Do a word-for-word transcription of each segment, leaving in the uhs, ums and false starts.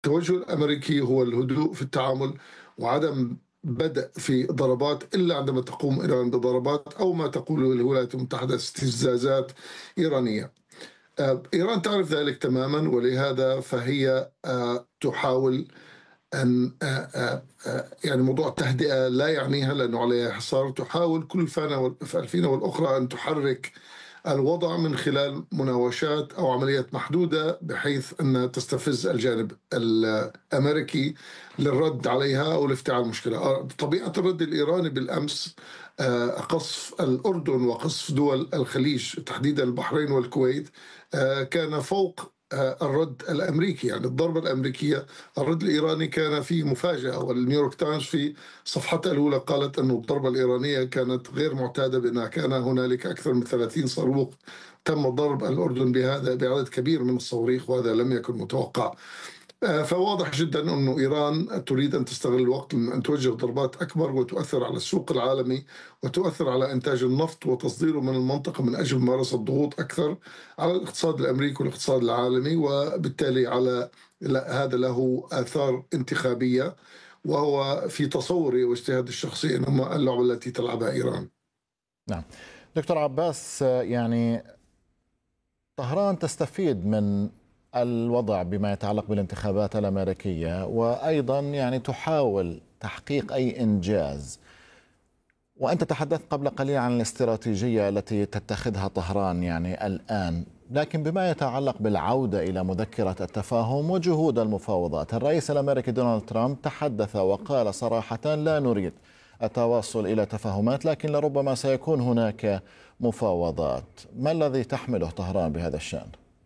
التوجه الأمريكي هو الهدوء في التعامل وعدم بدء في ضربات إلا عندما تقوم إيران بضربات أو ما تقوله الولايات المتحدة استفزازات إيرانية. آه، إيران تعرف ذلك تماما، ولهذا فهي آه، تحاول أن آه، آه، آه، يعني موضوع التهدئة لا يعنيها لأنه عليها حصار. تحاول كل فانة والفينة والأخرى أن تحرك الوضع من خلال مناوشات أو عمليات محدودة بحيث أن تستفز الجانب الأمريكي للرد عليها أو لافتعال مشكلة. طبيعة الرد الإيراني بالأمس آه، قصف الأردن وقصف دول الخليج تحديدا البحرين والكويت آه، كان فوق آه، الرد الأمريكي. يعني الضربة الأمريكية، الرد الإيراني كان فيه مفاجأة، والنيويورك تايمز في صفحتها الأولى قالت أن الضربة الإيرانية كانت غير معتادة، بأنها كان هنالك أكثر من ثلاثين صاروخ تم ضرب الأردن بهذا بعدد كبير من الصواريخ، وهذا لم يكن متوقع. آه، فواضح جدا أن إيران تريد أن تستغل الوقت أن توجه ضربات أكبر وتؤثر على السوق العالمي وتؤثر على إنتاج النفط وتصديره من المنطقة من أجل ممارسة ضغوط أكثر على الاقتصاد الأمريكي والاقتصاد العالمي، وبالتالي على هذا له آثار انتخابية، وهو في تصوري واجتهادي الشخصي إنما اللعبة التي تلعبها إيران. نعم دكتور عباس، يعني طهران تستفيد من الوضع بما يتعلق بالانتخابات الأمريكية، وأيضا يعني تحاول تحقيق أي إنجاز. وأنت تحدثت قبل قليل عن الاستراتيجية التي تتخذها طهران يعني الآن، لكن بما يتعلق بالعودة إلى مذكرة التفاهم وجهود المفاوضات، الرئيس الأمريكي دونالد ترامب تحدث وقال صراحة: لا نريد التوصل إلى تفاهمات، لكن لربما سيكون هناك مفاوضات. ما الذي تحمله طهران بهذا الشأن؟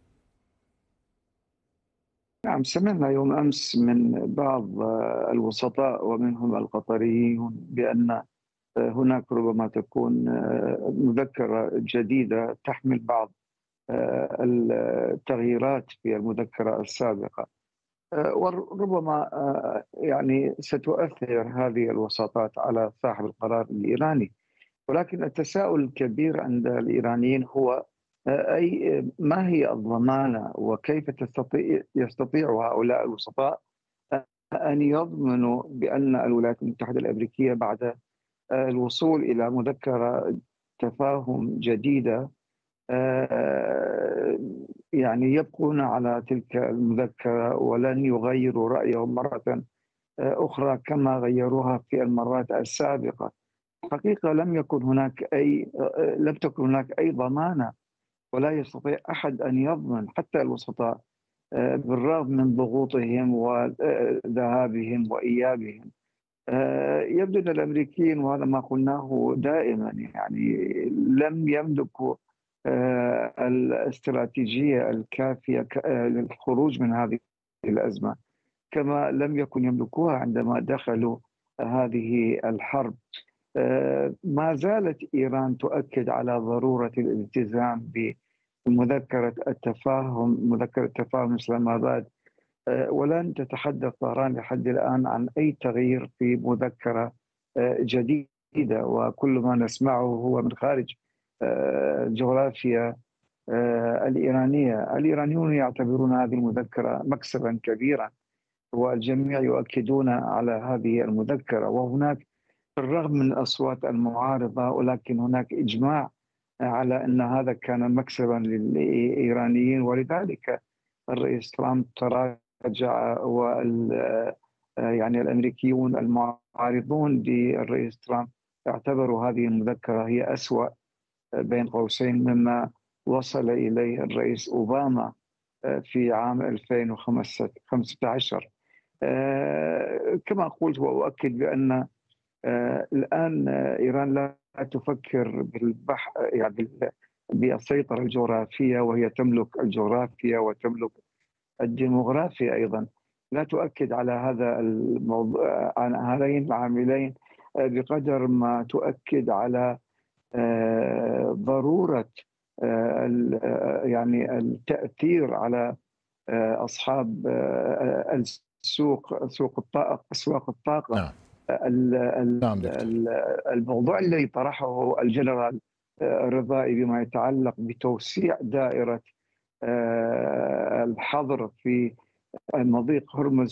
نعم، سمعنا يوم أمس من بعض الوسطاء ومنهم القطريين بأن هناك ربما تكون مذكرة جديدة تحمل بعض التغييرات في المذكرة السابقة، وربما يعني ستؤثر هذه الوساطات على صاحب القرار الإيراني. ولكن التساؤل الكبير عند الإيرانيين هو أي ما هي الضمانة، وكيف تستطيع يستطيع هؤلاء الوسطاء أن يضمنوا بأن الولايات المتحدة الأمريكية بعد الوصول إلى مذكرة تفاهم جديدة يعني يبقون على تلك المذكرة ولن يغيروا رأيهم مرة أخرى كما غيروها في المرات السابقة. حقيقة لم يكن هناك أي لم تكن هناك أي ضمانة، ولا يستطيع أحد أن يضمن حتى الوسطاء بالرغم من ضغوطهم وذهابهم وإيابهم. يبدو أن الأمريكيين، وهذا ما قلناه دائما، يعني لم يملكوا الاستراتيجية الكافية للخروج من هذه الأزمة، كما لم يكن يملكوها عندما دخلوا هذه الحرب. ما زالت إيران تؤكد على ضرورة الالتزام بمذكرة التفاهم مذكرة تفاهم إسلام آباد، ولن تتحدث طهران لحد الآن عن أي تغيير في مذكرة جديدة، وكل ما نسمعه هو من خارج الجغرافيا الإيرانية. الإيرانيون يعتبرون هذه المذكرة مكسبا كبيرا، والجميع يؤكدون على هذه المذكرة، وهناك بالرغم من الأصوات المعارضة ولكن هناك إجماع على أن هذا كان مكسبا للإيرانيين. ولذلك الرئيس ترامب تراجع، وال يعني الأمريكيون المعارضون للرئيس ترامب اعتبروا هذه المذكرة هي أسوأ بين قوسين مما وصل إليه الرئيس أوباما في عام ألفين وخمسة عشر. كما قلت وأؤكد بأن الآن إيران لا تفكر بالبح يعني بالسيطرة الجغرافية، وهي تملك الجغرافيا وتملك الديموغرافيا أيضا. لا تؤكد على هذا الموضوع، عن هذين العاملين بقدر ما تؤكد على ضرورة يعني التأثير على أصحاب السوق سوق الطاقة أسواق الطاقة. نعم. نعم دكتور. الموضوع الذي طرحه الجنرال الرضائي بما يتعلق بتوسيع دائرة الحظر في مضيق هرمز